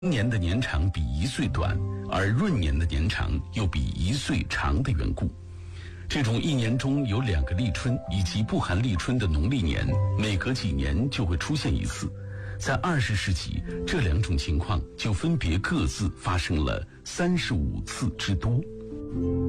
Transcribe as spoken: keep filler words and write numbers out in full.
年的年长比一岁短，而闰年的年长又比一岁长的缘故。这种一年中有两个立春以及不含立春的农历年，每隔几年就会出现一次。在二十世纪，这两种情况就分别各自发生了三十五次之多。